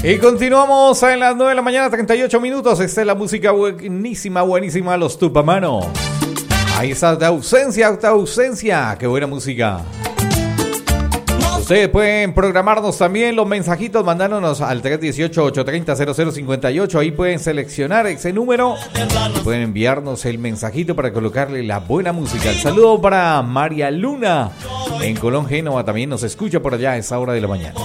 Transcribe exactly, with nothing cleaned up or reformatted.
Y continuamos en las nueve de la mañana, treinta y ocho minutos. Esta es la música buenísima, buenísima, los Tupamano. Ahí está, de ausencia, de ausencia. Qué buena música. Ustedes pueden programarnos también los mensajitos mandándonos al tres uno ocho, ocho tres cero, cero cero cinco ocho. Ahí pueden seleccionar ese número y pueden enviarnos el mensajito para colocarle la buena música. El saludo para María Luna en Colón, Génova. También nos escucha por allá a esa hora de la mañana.